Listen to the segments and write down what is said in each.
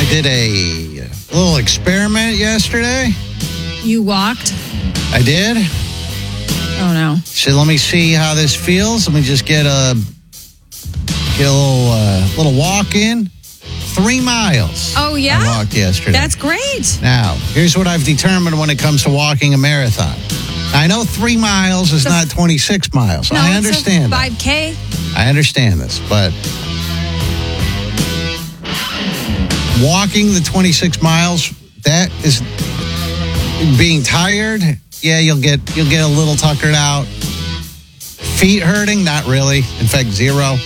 I did a little experiment yesterday. You walked? I did. Oh, no. So let me see how this feels. Let me just get a little walk in. 3 miles. Oh, yeah? I walked yesterday. That's great. Now, here's what I've determined when it comes to walking a marathon. I know 3 miles is not 26 miles. No, I understand it's a 5K. that. I understand this, but walking the 26 miles, that is being tired. Yeah, you'll get a little tuckered out. Feet hurting? Not really. In fact, zero.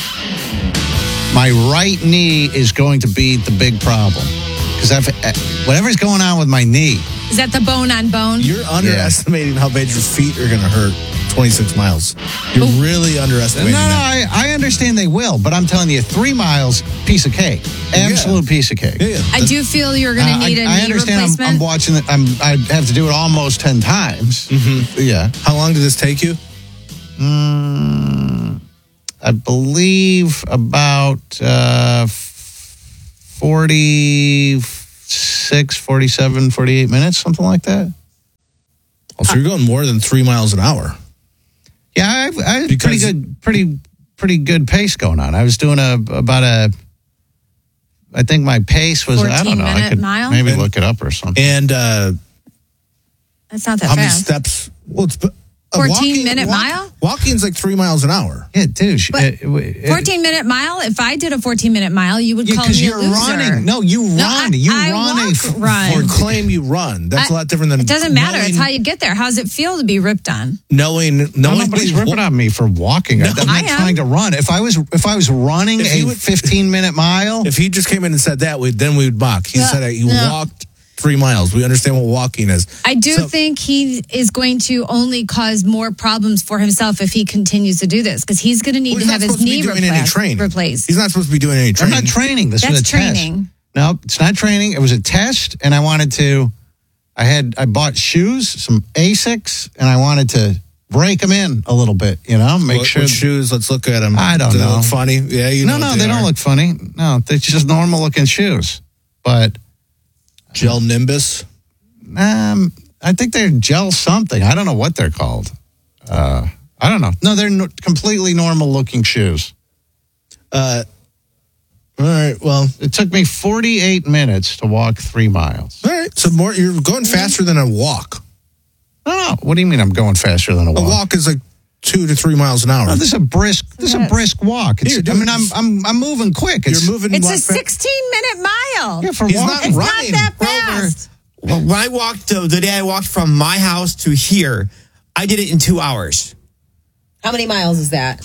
My right knee is going to be the big problem because whatever's going on with my knee. Is that the bone on bone? You're underestimating how bad your feet are going to hurt 26 miles. You're really underestimating that. No, I understand they will, but I'm telling you, 3 miles, piece of cake. Absolute piece of cake. Yeah. I do feel you're going to need a knee replacement. I'm watching it. I have to do it almost 10 times. Mm-hmm. Yeah. How long did this take you? I believe about 46, 47, 48 minutes, something like that. Oh, so you're going more than 3 miles an hour. Yeah, I have pretty good pace going on. I was doing I think my pace was, I don't know, I could mile? maybe look it up or something. And That's not that how many fast. steps? Well, it's 14-minute mile? Walking's like 3 miles an hour. Yeah, dude. 14-minute mile? If I did a 14-minute mile, you would call me because a you're loser. running. No, you run. I run. Or claim you run. That's a lot different than. It doesn't matter. It's how you get there. How does it feel to be ripped on? Knowing Nobody's ripping on me for walking. I'm not trying to run. If I was running a 15-minute mile, if he just came in and said that, then we would mock. He said he walked 3 miles. We understand what walking is. I do think he is going to only cause more problems for himself if he continues to do this, because he's going to need to have his knee replaced. He's not supposed to be doing any training. I'm not training. This was a training. test. No, it's not training. It was a test, and I bought shoes, some Asics, and I wanted to break them in a little bit, make sure. What shoes? Let's look at them. I don't Do know. They look funny? Yeah, No, they don't look funny. No, they're just normal looking shoes. But Gel Nimbus? I think they're gel something. I don't know what they're called. I don't know. No, they're completely normal looking shoes. All right, well. It took me 48 minutes to walk 3 miles. All right, so you're going faster than a walk. No. What do you mean I'm going faster than a walk? A walk is like 2 to 3 miles an hour. No, this is a brisk walk. I'm moving quick. You're moving. It's a 16-minute mile. Yeah, for He's walking. It's running. not that fast. Well, when I walked the day I walked from my house to here, I did it in 2 hours. How many miles is that?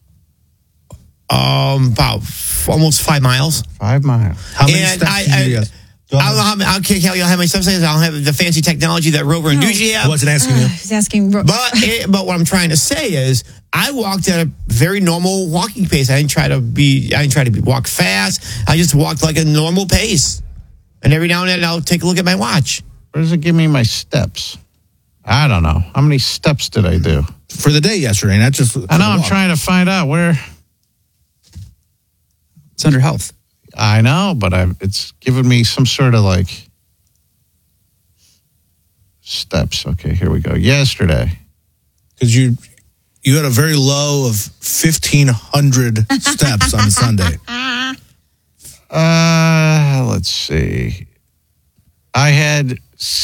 About almost 5 miles. 5 miles. How many steps did you get? I don't know I can't tell you how many steps I don't have the fancy technology that Rover and Ducey have. I wasn't asking you. He's asking. But what I'm trying to say is, I walked at a very normal walking pace. I didn't try to walk fast. I just walked like a normal pace. And every now and then I'll take a look at my watch. Where does it give me my steps? I don't know. How many steps did I do? For the day yesterday, not just. I know. I'm trying to find out where. It's under health. I know, but it's giving me some sort of steps. Okay, here we go. Yesterday. Because you had a very low of 1,500 steps on a Sunday. Let's see. I had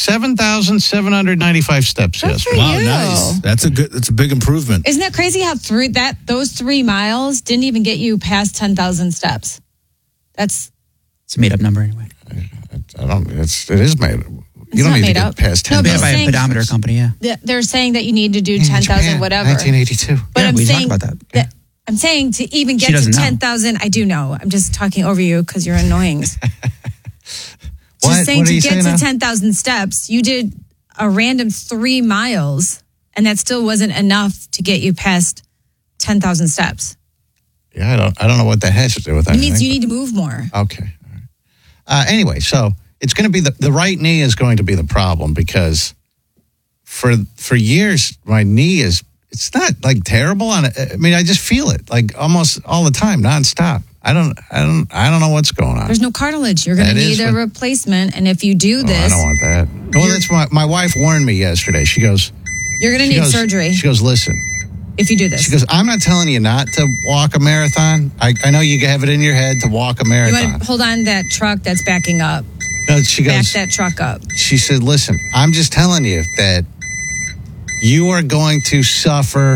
7,795 steps yesterday. for Wow, you. nice. That's a big improvement. Isn't that crazy how those 3 miles didn't even get you past 10,000 steps? It's a made up number anyway. It is made up. You don't not need to made get up. past No, 10,000. but By a pedometer company, yeah. They're saying that you need to do In 10,000 Japan, whatever. 1982. But Yeah, I'm we saying talked about that. Yeah. I'm saying to even She get to doesn't know. 10,000, I do know. I'm just talking over you because you're annoying. What? Just saying What are to you get saying to now? 10,000 steps, you did a random 3 miles, and that still wasn't enough to get you past 10,000 steps. Yeah, I don't know what that has to do with It anything. means you need to move more. Okay. All right. Anyway, so it's going to be the right knee is going to be the problem because for years my knee it's not like terrible I mean I just feel it like almost all the time nonstop. I don't know what's going on. There's no cartilage. You're going to need a replacement. And if you do this, I don't want that. Well, that's my wife warned me yesterday. She goes, you're going to need surgery. She goes, listen. If you do this. She goes, I'm not telling you not to walk a marathon. I know you have it in your head to walk a marathon. You want to hold on to that truck that's backing up. No, she goes, back that truck up. She said, listen, I'm just telling you that you are going to suffer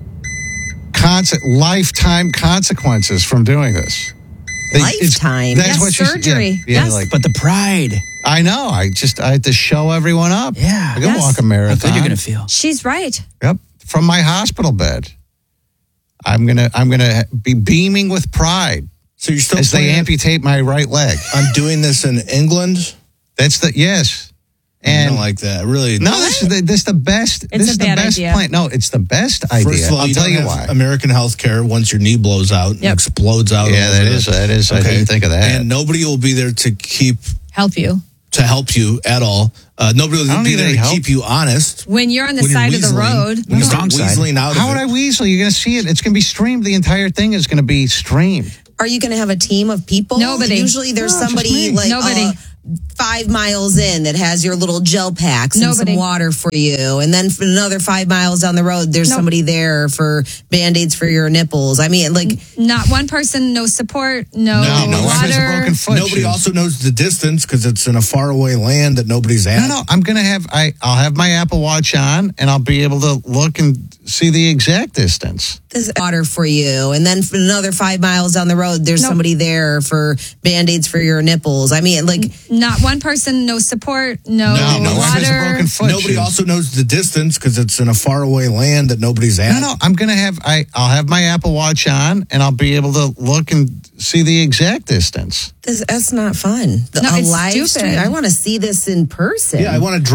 lifetime consequences from doing this. Lifetime? That's what surgery. Yes. But the pride. I know. I had to show everyone up. Yeah. I can walk a marathon. How good you're going to feel. She's right. Yep. From my hospital bed. I'm gonna be beaming with pride. So you're still as they amputate my right leg. I'm doing this in England. Yes. And I don't like that. Really? No, this is the best. It's a bad idea. Plan. No, it's the best idea. First of all, I'll tell you why. American healthcare, once your knee blows out and explodes out. Yeah, that is. Okay. I didn't think of that. And nobody will be there to help you at all. Nobody will be there to keep you honest. When you're on the side of the road. When you're weaseling out of it. How would I weasel? You're going to see it. It's going to be streamed. The entire thing is going to be streamed. Are you going to have a team of people? Nobody. Usually there's somebody like 5 miles in that has your little gel packs and some water for you. And then for another 5 miles down the road, there's somebody there for Band-Aids for your nipples. I mean, like... Not one person, no support, no water. A broken foot. Nobody also knows the distance because it's in a faraway land that nobody's at. No, I'm going to I'll have my Apple Watch on and I'll be able to look and see the exact distance. There's water for you. And then for another 5 miles down the road, there's somebody there for Band-Aids for your nipples. I mean, like... Not one person, no support, no water. A broken foot. Nobody also knows the distance because it's in a faraway land that nobody's at. No, I'm going to I'll have my Apple Watch on and I'll be able to look and see the exact distance. That's not fun. No, it's live stupid. stream. I want to see this in person. Yeah, I want to